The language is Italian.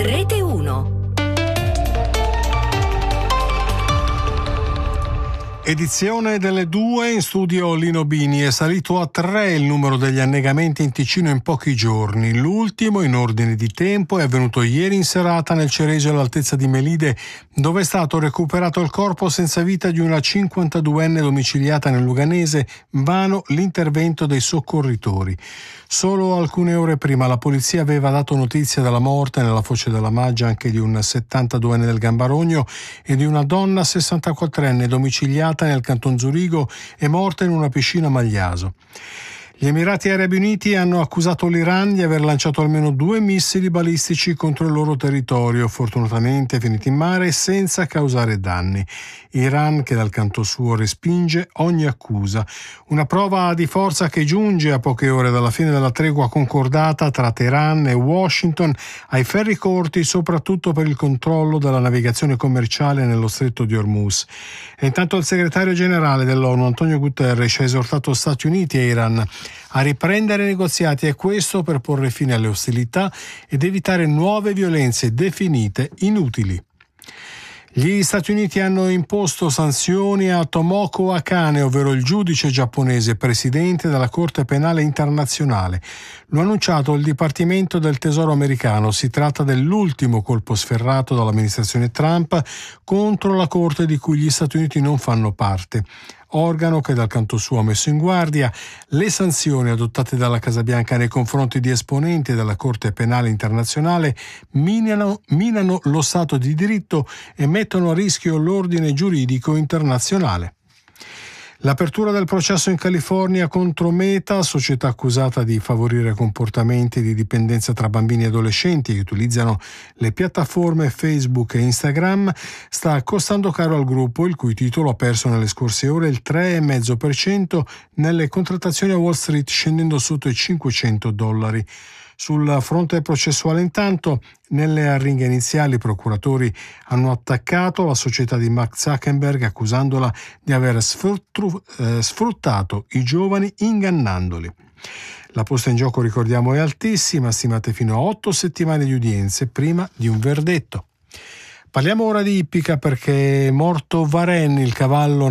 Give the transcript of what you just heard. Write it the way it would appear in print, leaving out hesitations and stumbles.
Rete 1. Edizione delle 2, in studio Lino Bini. È salito a 3 il numero degli annegamenti in Ticino in pochi giorni. L'ultimo, in ordine di tempo, è avvenuto ieri in serata nel Ceresio all'altezza di Melide, dove è stato recuperato il corpo senza vita di una 52enne domiciliata nel Luganese, vano l'intervento dei soccorritori. Solo alcune ore prima la polizia aveva dato notizia della morte nella foce della Maggia anche di un 72enne del Gambarogno e di una donna 64enne domiciliata nel Canton Zurigo e morta in una piscina a Magliaso. Gli Emirati Arabi Uniti hanno accusato l'Iran di aver lanciato almeno 2 missili balistici contro il loro territorio, fortunatamente finiti in mare senza causare danni. Iran che dal canto suo respinge ogni accusa. Una prova di forza che giunge a poche ore dalla fine della tregua concordata tra Teheran e Washington ai ferri corti, soprattutto per il controllo della navigazione commerciale nello stretto di Hormuz. E intanto il segretario generale dell'ONU, Antonio Guterres, ha esortato Stati Uniti e Iran a riprendere i negoziati, e questo per porre fine alle ostilità ed evitare nuove violenze definite inutili. Gli Stati Uniti hanno imposto sanzioni a Tomoko Akane, ovvero il giudice giapponese presidente della Corte Penale Internazionale. Lo ha annunciato il Dipartimento del Tesoro americano. Si tratta dell'ultimo colpo sferrato dall'amministrazione Trump contro la Corte di cui gli Stati Uniti non fanno parte. Organo che dal canto suo ha messo in guardia le sanzioni adottate dalla Casa Bianca nei confronti di esponenti della Corte Penale Internazionale minano lo Stato di diritto e mettono a rischio l'ordine giuridico internazionale. L'apertura del processo in California contro Meta, società accusata di favorire comportamenti di dipendenza tra bambini e adolescenti che utilizzano le piattaforme Facebook e Instagram, sta costando caro al gruppo, il cui titolo ha perso nelle scorse ore il 3,5% nelle contrattazioni a Wall Street, scendendo sotto i $500. Sul fronte processuale, intanto, nelle arringhe iniziali i procuratori hanno attaccato la società di Mark Zuckerberg accusandola di aver sfruttato i giovani ingannandoli. La posta in gioco, ricordiamo, è altissima, stimate fino a 8 settimane di udienze prima di un verdetto. Parliamo ora di ippica perché è morto Varenne, il cavallo